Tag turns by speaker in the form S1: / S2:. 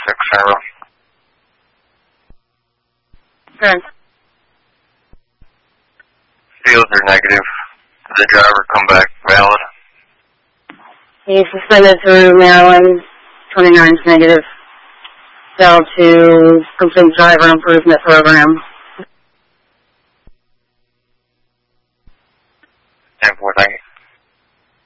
S1: Central.
S2: Okay.
S1: Fields are negative. Did the driver come back valid?
S2: He's suspended through Maryland, 29's negative. Failed to complete driver improvement program.
S1: 10-4, thank you.